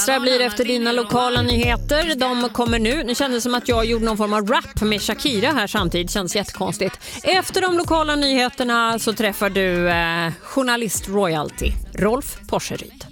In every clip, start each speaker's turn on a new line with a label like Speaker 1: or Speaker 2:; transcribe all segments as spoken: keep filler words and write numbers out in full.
Speaker 1: Så här blir det efter dina lokala nyheter. De kommer nu. Nu kändes det som att jag gjorde någon form av rap med Shakira här samtidigt. Känns jättekonstigt. Efter de lokala nyheterna så träffar du eh, journalist royalty Rolf Porseryd.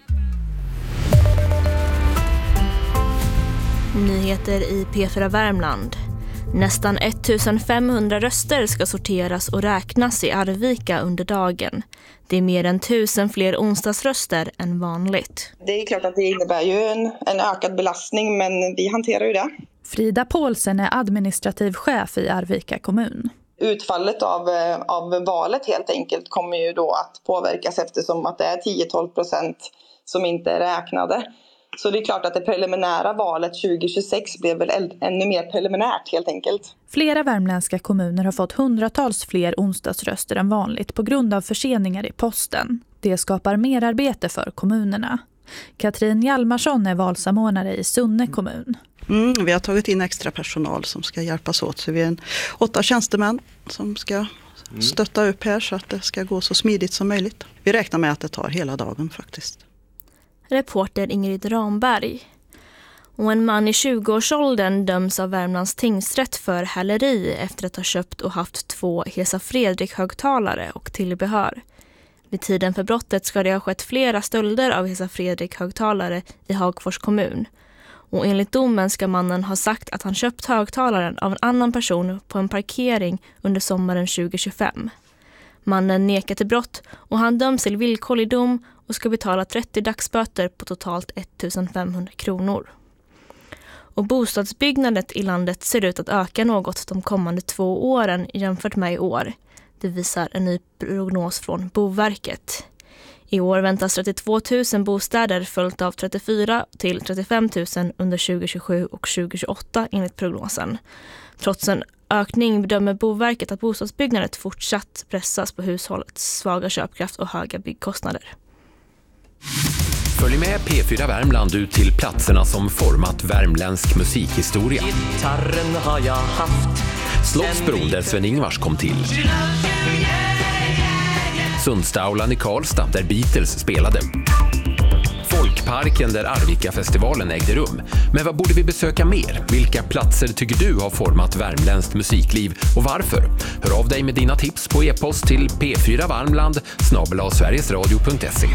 Speaker 2: Nyheter i P fyra Värmland. Nästan ettusenfemhundra röster ska sorteras och räknas i Arvika under dagen. Det är mer än tusen fler onsdagsröster än vanligt.
Speaker 3: Det är klart att det innebär ju en, en ökad belastning, men vi hanterar ju det.
Speaker 4: Frida Paulsen är administrativ chef i Arvika kommun.
Speaker 3: Utfallet av, av valet helt enkelt kommer ju då att påverkas eftersom att det är tio till tolv procent som inte är räknade. Så det är klart att det preliminära valet tjugo tjugosex blev väl ännu mer preliminärt helt enkelt.
Speaker 4: Flera värmländska kommuner har fått hundratals fler onsdagsröster än vanligt på grund av förseningar i posten. Det skapar mer arbete för kommunerna. Katrin Hjalmarsson är valsamordnare i Sunne kommun.
Speaker 5: Mm, vi har tagit in extra personal som ska hjälpas åt. Så vi är en, åtta tjänstemän som ska stötta upp här så att det ska gå så smidigt som möjligt. Vi räknar med att det tar hela dagen faktiskt.
Speaker 2: Reporter Ingrid Ramberg. Och en man i tjugoårsåldern döms av Värmlands tingsrätt för häleri efter att ha köpt och haft två Hesa Fredrik-högtalare och tillbehör. Vid tiden för brottet ska det ha skett flera stölder av Hesa Fredrik-högtalare i Hagfors kommun. Och enligt domen ska mannen ha sagt att han köpt högtalaren av en annan person på en parkering under sommaren tjugo tjugofem. Mannen nekar till brott och han döms till villkorlig dom och ska betala trettio dagsböter på totalt ettusenfemhundra kronor. Och bostadsbyggandet i landet ser ut att öka något de kommande två åren jämfört med i år. Det visar en ny prognos från Boverket. I år väntas trettiotvå tusen bostäder följt av trettiofyra till trettiofem tusen under tjugo tjugosju och tjugo tjugoåtta enligt prognosen. Trots en ökning bedömer Boverket att bostadsbyggandet fortsatt pressas på hushållets svaga köpkraft och höga byggkostnader.
Speaker 6: Följ med P fyra Värmland ut till platserna som format värmländsk musikhistoria.
Speaker 7: Gitarren har jag haft.
Speaker 6: Slottsbron där Sven-Ingvars kom till. Sundstaulan i Karlstad där Beatles spelade. Folkparken där Arvika-festivalen ägde rum. Men vad borde vi besöka mer? Vilka platser tycker du har format värmländskt musikliv och varför? Hör av dig med dina tips på e-post till p fyra varmland snabel-a sverigesradio punkt se.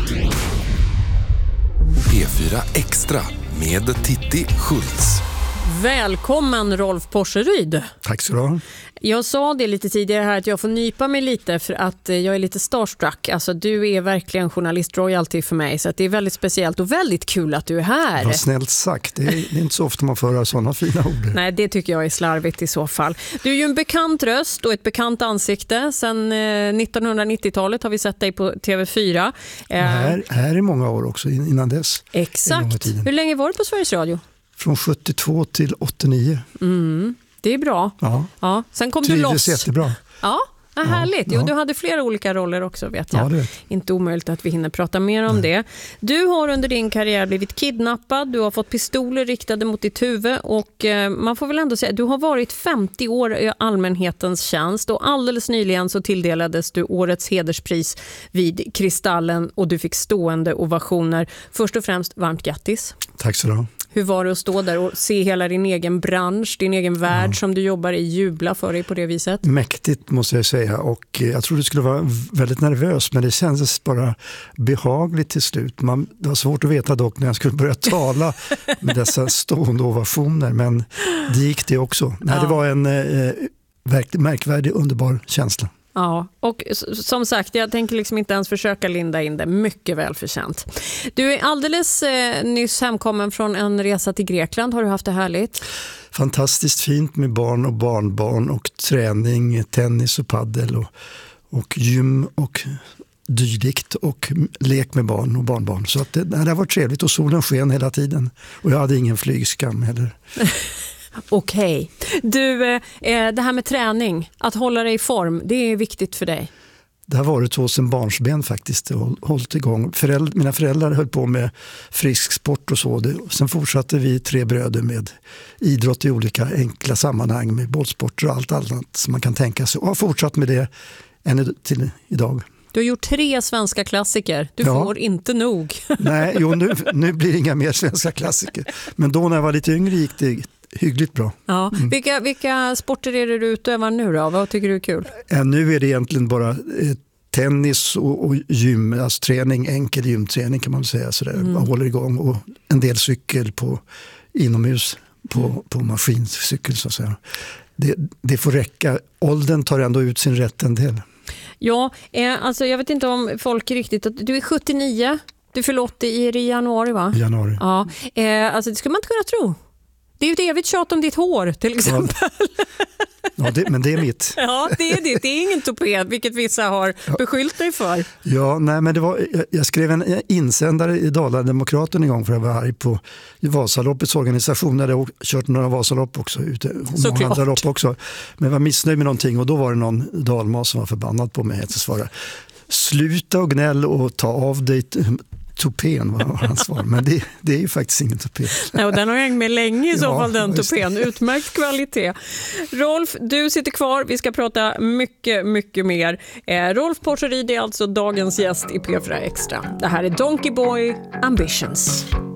Speaker 8: P fyra Extra med Titti Schultz.
Speaker 1: Välkommen Rolf Porseryd.
Speaker 9: Tack så du.
Speaker 1: Jag sa det lite tidigare här att jag får nypa mig lite för att jag är lite starstruck. Alltså du är verkligen journalist royalty för mig så att det är väldigt speciellt och väldigt kul att du är här.
Speaker 9: Vad snällt sagt. Det är, det är inte så ofta man får höra sådana fina ord.
Speaker 1: Nej, det tycker jag är slarvigt i så fall. Du är ju en bekant röst och ett bekant ansikte. Sen eh, nittonhundranittiotalet har vi sett dig på T V fyra. Eh,
Speaker 9: här, här är många år också innan dess.
Speaker 1: Exakt. Hur länge var du på Sveriges Radio?
Speaker 9: Från sjuttiotvå till åttionio.
Speaker 1: Mm, det är bra.
Speaker 9: Ja.
Speaker 1: Ja. Sen kom
Speaker 9: Trivdes
Speaker 1: du loss.
Speaker 9: Jättebra.
Speaker 1: Ja, ja härligt. Jo,
Speaker 9: ja.
Speaker 1: Du hade flera olika roller också, vet jag.
Speaker 9: Ja, det vet.
Speaker 1: Inte omöjligt att vi hinner prata mer om Nej. det. Du har under din karriär blivit kidnappad. Du har fått pistoler riktade mot ditt huvud. Och eh, man får väl ändå säga du har varit femtio år i allmänhetens tjänst. Och alldeles nyligen så tilldelades du årets hederspris vid Kristallen. Och du fick stående ovationer. Först och främst, varmt grattis.
Speaker 9: Tack så du.
Speaker 1: Hur var det att stå där och se hela din egen bransch, din egen värld ja. som du jobbar i jubla för dig på det viset?
Speaker 9: Mäktigt måste jag säga och jag trodde du skulle vara väldigt nervös men det kändes bara behagligt till slut. Man, det var svårt att veta dock när jag skulle börja tala med dessa stående ovationer men det gick det också. Nej, ja. Det var en eh, verkligt märkvärdig, underbar känsla.
Speaker 1: Ja, och som sagt, jag tänker liksom inte ens försöka linda in det. Mycket välförtjänt. Du är alldeles eh, nyss hemkommen från en resa till Grekland. Har du haft det härligt?
Speaker 9: Fantastiskt fint med barn och barnbarn och träning, tennis och paddel och, och gym och dylikt och lek med barn och barnbarn. Så att det, det var trevligt och solen sken hela tiden. Och jag hade ingen flygskam heller.
Speaker 1: Okej. Du, eh, det här med träning, att hålla dig i form, det är viktigt för dig.
Speaker 9: Det har varit hos en barnsben faktiskt och hållit igång. Föräldrar, mina föräldrar höll på med frisk sport och så. Sen fortsatte vi tre bröder med idrott i olika enkla sammanhang med bollsporter och allt annat som man kan tänka sig. Och har fortsatt med det ännu till idag.
Speaker 1: Du har gjort tre svenska klassiker. Du
Speaker 9: Ja.
Speaker 1: får inte nog.
Speaker 9: Nej, jo, nu, nu blir det inga mer svenska klassiker. Men då när jag var lite yngre gick det hyggligt bra.
Speaker 1: Ja. Mm. Vilka, vilka sporter är det du utövar nu då? Vad tycker du är kul?
Speaker 9: Ja, nu är det egentligen bara eh, tennis och, och gym, alltså träning, enkel gymträning kan man säga. Så där. Mm. Man håller igång och en del cykel på inomhus på, mm. på maskincykel så att säga. Det, det får räcka. Åldern tar ändå ut sin rätt en del.
Speaker 1: Ja, eh, alltså jag vet inte om folk riktigt... Du är sjuttionio, du fyller åttio i januari va?
Speaker 9: Januari.
Speaker 1: Ja, eh, alltså det skulle man inte kunna tro. Det är ju ett evigt tjat om ditt hår till exempel.
Speaker 9: Ja, ja det, men det är mitt.
Speaker 1: Ja, det är det. Det är ingen tupé, vilket vissa har beskyllt dig för.
Speaker 9: Ja, nej, men det var, jag, jag skrev en insändare i Dala-Demokraten en gång för att jag var arg på Vasaloppets organisation. Där jag kört några Vasalopp också. Ute, och många andra lopp också. Men var missnöjd med någonting och då var det någon dalmas som var förbannad på mig. Jag svara, sluta och gnäll och ta av dig tupén var hans svar, men det, det är ju faktiskt ingen tupé.
Speaker 1: Nej, och den har hängt med länge i så
Speaker 9: ja,
Speaker 1: fall den tupén. Utmärkt kvalitet. Rolf, du sitter kvar. Vi ska prata mycket, mycket mer. Eh, Rolf Porserid är alltså dagens gäst i P fyra Extra. Det här är Donkey Boy Ambitions.